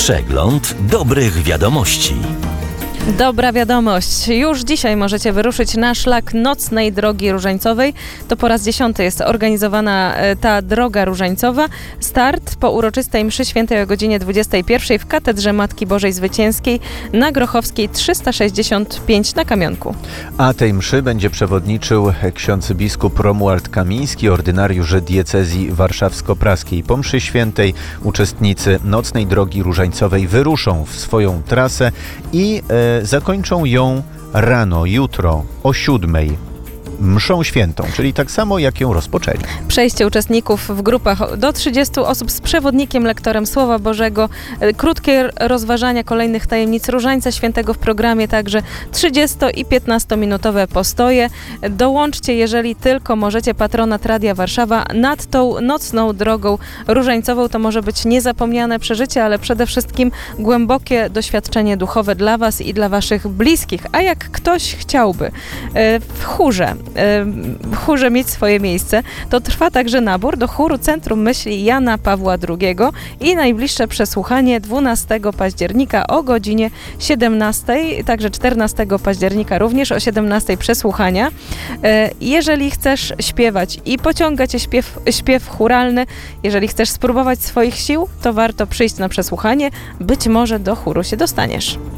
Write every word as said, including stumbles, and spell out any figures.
Przegląd dobrych wiadomości. Dobra wiadomość. Już dzisiaj możecie wyruszyć na szlak nocnej drogi różańcowej. To po raz dziesiąty jest organizowana ta droga różańcowa. Start po uroczystej mszy świętej o godzinie dwudziestej pierwszej w Katedrze Matki Bożej Zwycięskiej na Grochowskiej trzysta sześćdziesiąt pięć na Kamionku. A tej mszy będzie przewodniczył ksiądz biskup Romuald Kamiński, ordynariusz diecezji warszawsko-praskiej. Po mszy świętej uczestnicy nocnej drogi różańcowej wyruszą w swoją trasę i e, zakończą ją rano, jutro o siódmej. Mszą świętą, czyli tak samo jak ją rozpoczęli. Przejście uczestników w grupach do trzydziestu osób z przewodnikiem, lektorem Słowa Bożego, krótkie rozważania kolejnych tajemnic Różańca Świętego w programie, także trzydziesto- i piętnastominutowe postoje. Dołączcie, jeżeli tylko możecie, patronat Radia Warszawa nad tą nocną drogą różańcową. To może być niezapomniane przeżycie, ale przede wszystkim głębokie doświadczenie duchowe dla Was i dla Waszych bliskich. A jak ktoś chciałby w chórze w chórze mieć swoje miejsce, to trwa także nabór do chóru Centrum Myśli Jana Pawła drugiego i najbliższe przesłuchanie dwunastego października o godzinie siedemnastej, także czternastego października również o siedemnastej przesłuchania. Jeżeli chcesz śpiewać i pociąga Cię śpiew, śpiew chóralny, jeżeli chcesz spróbować swoich sił, to warto przyjść na przesłuchanie, być może do chóru się dostaniesz.